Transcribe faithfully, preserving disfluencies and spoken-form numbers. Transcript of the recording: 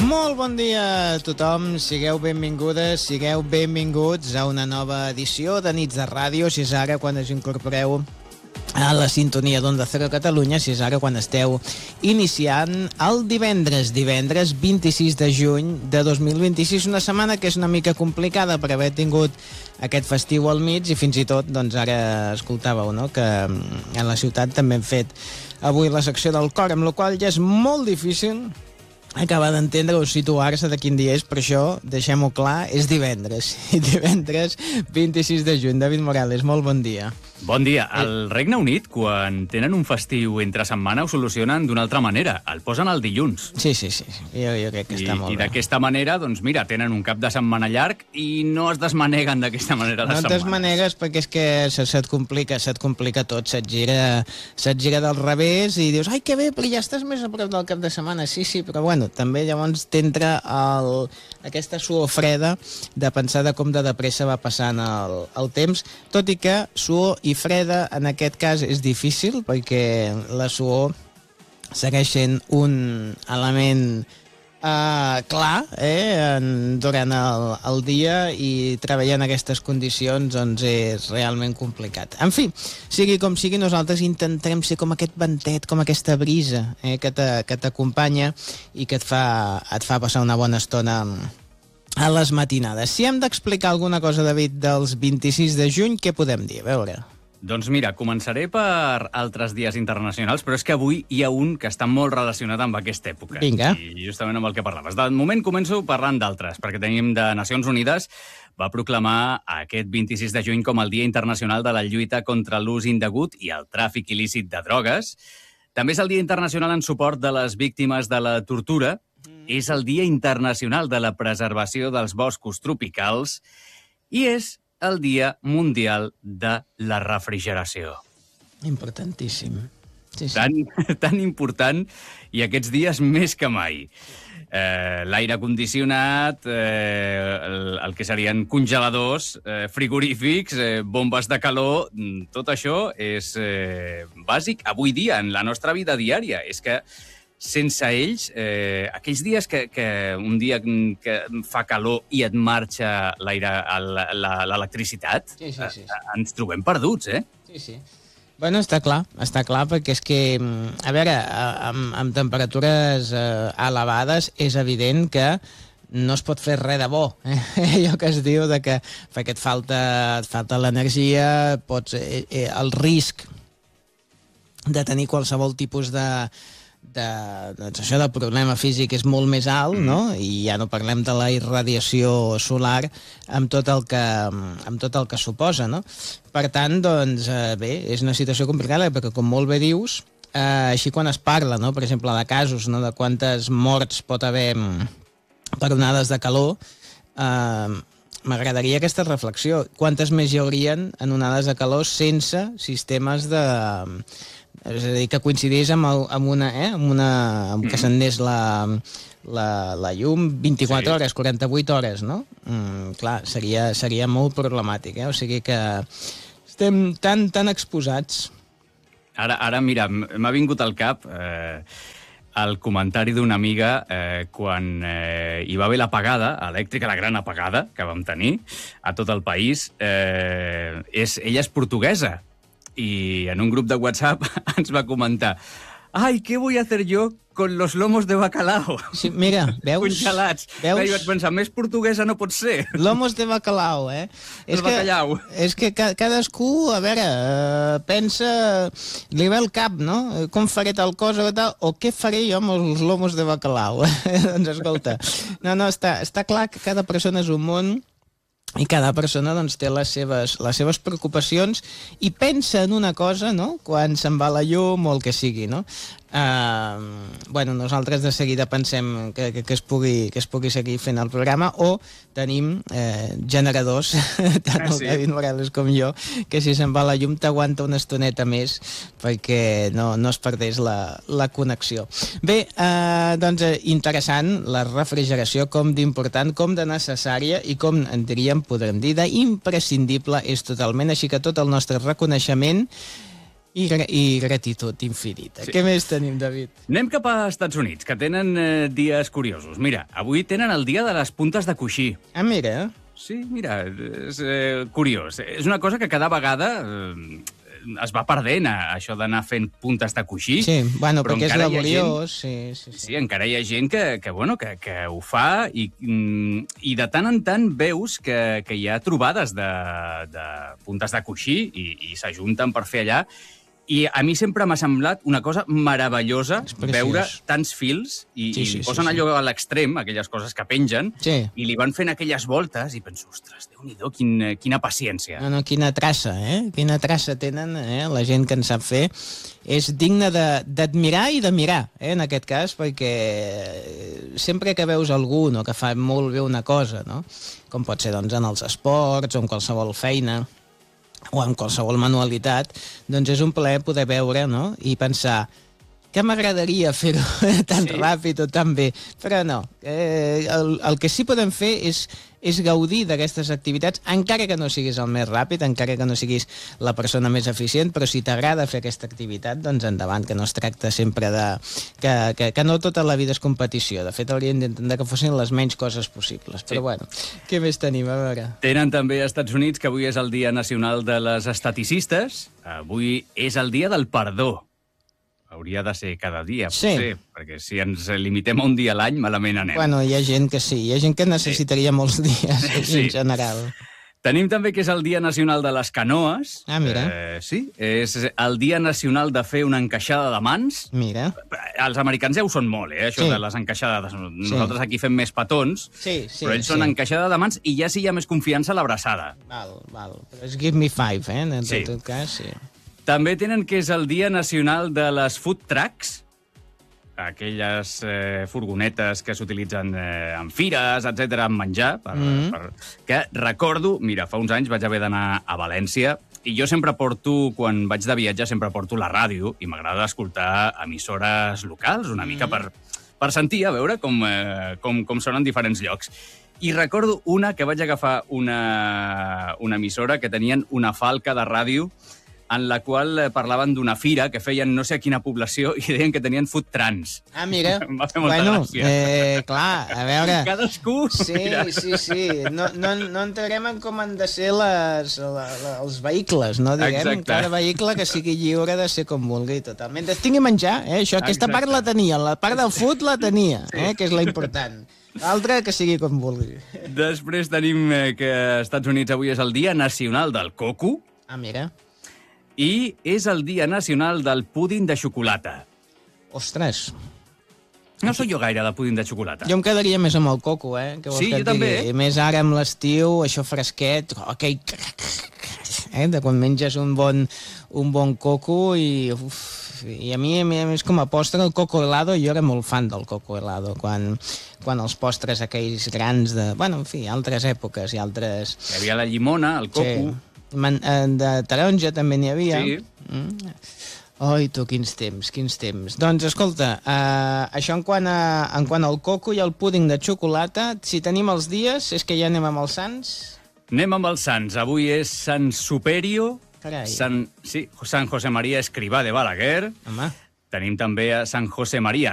Molt bon dia a tothom, sigueu benvingudes, sigueu benvinguts a una nova edició de Nits de Ràdio, si és ara quan us incorporeu a la sintonia d'Onda Cero Catalunya, si és ara quan esteu iniciant el divendres, divendres vint-i-sis de juny de dos mil vint-i-sis, una setmana que és una mica complicada per haver tingut aquest festiu al mig i fins i tot, doncs ara escoltàveu, no?, que a la ciutat també hem fet avui la secció del cor, amb la qual ja és molt difícil acabar d'entendre o situar-se de quin dia és, per això deixem-ho clar, és divendres. I divendres vint-i-sis de juny. David Morales, molt bon dia. Bon dia. Al Regne Unit, quan tenen un festiu entre setmana, ho solucionen d'una altra manera. El posen al dilluns. Sí, sí, sí. Jo, jo crec que I, està molt I bé. d'aquesta manera, doncs mira, tenen un cap de setmana llarg i no es desmaneguen d'aquesta manera les No et setmanes. desmanegues perquè és que se, se't complica, se't complica tot, se't gira, se't gira del revés i dius, ai, que bé, però ja estàs més a prop del cap de setmana. Sí, sí, però bueno, també llavors t'entra el, aquesta suor freda de pensar de com de de pressa va passant el, el temps, tot i que suor i freda en aquest cas és difícil perquè la suor segueix sent un element Uh, clar, eh, en, durant el, el dia, i treballar en aquestes condicions doncs és realment complicat. En fi, sigui com sigui, nosaltres intentarem ser com aquest ventet, com aquesta brisa eh, que t'acompanya i que et fa, et fa passar una bona estona a les matinades. Si hem d'explicar alguna cosa, David, dels vint-i-sis de juny, què podem dir? A veure... Doncs mira, començaré per altres dies internacionals, però és que avui hi ha un que està molt relacionat amb aquesta època. Vinga. I justament amb el que parlaves. De moment començo parlant d'altres, perquè tenim de Nacions Unides va proclamar aquest vint-i-sis de juny com el Dia Internacional de la Lluita contra l'ús indegut i el tràfic il·lícit de drogues. També és el Dia Internacional en suport de les víctimes de la tortura. Mm. És el Dia Internacional de la Preservació dels Boscos Tropicals. I és el Dia Mundial de la Refrigeració. Importantíssim. Sí, sí. Tan, tan important, i aquests dies més que mai. Eh, l'aire condicionat, eh, el, el que serien congeladors, eh, frigorífics, eh, bombes de calor, tot això és eh, bàsic avui dia en la nostra vida diària. És que sense ells, eh, aquells dies que, que un dia que fa calor i et marxa l'aire, l'electricitat, sí, sí, sí, sí. ens trobem perduts, eh? Sí, sí. Bueno, està clar, està clar, perquè és que, a veure, amb, amb temperatures eh, elevades és evident que no es pot fer res de bo. Eh? Allò que es diu de que perquè et falta, et falta l'energia, pots, eh, eh, el risc de tenir qualsevol tipus de De, doncs això del problema físic és molt més alt, no? I ja no parlem de la irradiació solar amb tot el que, amb tot el que suposa, no? Per tant, doncs, eh, bé, és una situació complicada perquè, com molt bé dius, eh, així quan es parla, no?, per exemple, de casos, no?, de quantes morts pot haver per onades de calor, eh, m'agradaria aquesta reflexió. Quantes més hi haurien en onades de calor sense sistemes de... És a dir, que coincidís amb, el, amb una... Eh, amb una amb que s'endés la, la, la llum vint-i-quatre sí. hores, quaranta-vuit hores, no? Mm, clar, seria, seria molt problemàtic, eh? O sigui que estem tan, tan exposats. Ara, ara mira, m'ha vingut al cap... Eh... el comentari d'una amiga eh, quan eh, hi va haver l'apagada elèctrica, la gran apagada que vam tenir a tot el país. Eh, és, ella és portuguesa i en un grup de WhatsApp ens va comentar: ai, què vull hacer yo con los lomos de bacalao? Sí, mira, veus? Congelats. Veus? I vaig pensar, més portuguesa no pot ser. Lomos de bacalao, eh? El és que, bacallau. És que ca cadascú, a veure, eh, pensa... Li ve el cap, no? Com faré tal cosa o tal, o què faré jo amb els lomos de bacalao? Doncs escolta, no, no, està, està clar que cada persona és un món i cada persona doncs, té les seves, les seves preocupacions i pensa en una cosa, no?, quan se'n va la llum o el que sigui, no? Uh, bueno, nosaltres de seguida pensem que, que, que, es pugui, que es pugui seguir fent el programa, o tenim eh, generadors, tant el sí. David Morales com jo, que si se'n va la llum t'aguanta una estoneta més perquè no, no es perdés la, la connexió. Bé, eh, doncs eh, interessant la refrigeració, com d'important, com de necessària i com en diríem, podrem dir, d'imprescindible és totalment, així que tot el nostre reconeixement I, i gratitud infinita. Sí. Què més tenim, David? Anem cap a Estats Units, que tenen eh, dies curiosos. Mira, avui tenen el dia de les puntes de coixí. Ah, mira. Sí, mira, és eh, curiós. És una cosa que cada vegada eh, es va perdent, això d'anar fent puntes de coixí. Sí, bueno, però perquè és encara hi ha laboriós. gent- Sí, sí, sí. Sí, encara hi ha gent que, que, bueno, que, que ho fa i, mm, i de tant en tant veus que, que hi ha trobades de, de puntes de coixí i, i s'ajunten per fer allà. I a mi sempre m'ha semblat una cosa meravellosa És preciós. veure tants fils i, Sí, i sí, li sí, posen sí. allò a l'extrem, aquelles coses que pengen, Sí. i li van fent aquelles voltes i penso, ostres, Déu-n'hi-do, quin, quina paciència. No, no, quina traça, eh? Quina traça tenen, eh? La gent que en sap fer. És digne de- d'admirar i de mirar, eh? En aquest cas, perquè sempre que veus algú, no, que fa molt bé una cosa, no? Com pot ser, doncs, en els esports o en qualsevol feina, o en qualsevol manualitat, doncs és un plaer poder veure, no?, i pensar que m'agradaria fer-ho tan Sí. ràpid o tan bé, però no. Eh, el, el que sí podem fer és, és gaudir d'aquestes activitats, encara que no siguis el més ràpid, encara que no siguis la persona més eficient, però si t'agrada fer aquesta activitat, doncs endavant, que no es tracta sempre de... Que, que, que no tota la vida és competició. De fet, hauríem d'entendre que fossin les menys coses possibles. Però Sí. bueno, què més tenim? A veure... Tenen també als Estats Units que avui és el Dia Nacional de les Esteticistes. Avui és el Dia del Perdó. Hauria de ser cada dia, Sí. potser, perquè si ens limitem a un dia a l'any, malament anem. Bueno, hi ha gent que sí, hi ha gent que necessitaria sí. molts dies, Sí. en general. Tenim també que és el Dia Nacional de les Canoes. Ah, mira. Eh, sí, és el Dia Nacional de fer una encaixada de mans. Mira. Els americans ja ho són molt, eh, això Sí. de les encaixades. Nosaltres aquí fem més petons, Sí, sí, però ells sí. són encaixada de mans i ja sí hi ha més confiança a l'abraçada. Val, val. Però és give me five, eh? En Sí. tot cas, sí. També tenen que és el Dia Nacional de les Food Trucks, aquelles eh, furgonetes que s'utilitzen eh, en fires, etcètera, en menjar, per, Mhm. per, que recordo, mira, fa uns anys vaig haver d'anar a València i jo sempre porto, quan vaig de viatge, sempre porto la ràdio i m'agrada escoltar emissores locals, una mica per, per sentir, a veure com, eh, com, com sonen diferents llocs. I recordo una que vaig agafar una, una emissora que tenien una falca de ràdio en la qual eh, parlaven d'una fira que feien no sé a quina població i deien que tenien food trans. Ah, mira. Em va fer molta bueno, gràcia. Eh, clar, a veure... Cadascú... Sí, mira. sí, sí. No, no, no entrarem en com han de ser les, la, la, els vehicles, no? Diguem, Exacte. cada vehicle que sigui lliure de ser com vulgui, totalment. Es tingui a menjar, eh? Això, aquesta Exacte. part la tenia, la part del food la tenia, eh? Que és la important. L'altra, que sigui com vulgui. Després tenim eh, que als Estats Units avui és el Dia Nacional del Coco Ah, mira. i és el Dia Nacional del Púding de Xocolata. Ostres, No sóc jo gaire de púding de xocolata. jo em quedaria més amb el coco, eh? Què vols Sí, que jo et digui? també, eh? I més ara amb l'estiu, això fresquet, oh, aquell... Eh? De quan menges un bon, un bon coco i... Uf, i a mi, a mi, a més, com a postre, el coco helado, jo era molt fan del coco helado, quan, quan els postres aquells grans de... Bueno, en fi, altres èpoques i altres... Hi havia la llimona, el coco... Sí. Man, eh, de taronja també n'hi havia. Sí. Mm. Oi, tu, quins temps, quins temps. Doncs, escolta, eh, això en quant, a, en quant al coco i al púding de xocolata, si tenim els dies, és que ja anem amb els sants? Anem amb els sants. Avui és Sant Superio, Carai. Sant, sí, Sant José María Escrivà de Balaguer, Home, tenim també a Sant José María